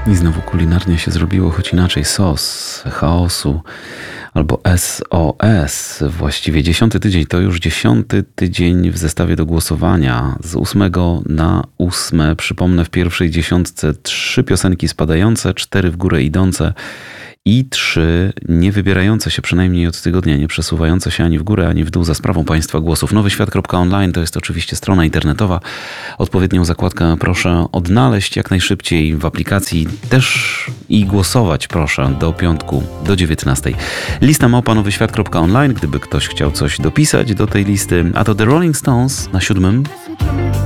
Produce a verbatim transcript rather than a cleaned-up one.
I znowu kulinarnie się zrobiło, choć inaczej. Sos chaosu albo S O S. Właściwie dziesiąty tydzień to już dziesiąty tydzień w zestawie do głosowania. Z ósmego na ósme. Przypomnę, w pierwszej dziesiątce trzy piosenki spadające, cztery w górę idące i trzy nie wybierające się, przynajmniej od tygodnia, nie przesuwające się ani w górę, ani w dół za sprawą Państwa głosów. nowy świat kropka online to jest oczywiście strona internetowa. Odpowiednią zakładkę proszę odnaleźć jak najszybciej w aplikacji też i głosować proszę do piątku, do dziewiętnastej. Lista małpa nowy świat kropka online, gdyby ktoś chciał coś dopisać do tej listy. A to The Rolling Stones na siódmym.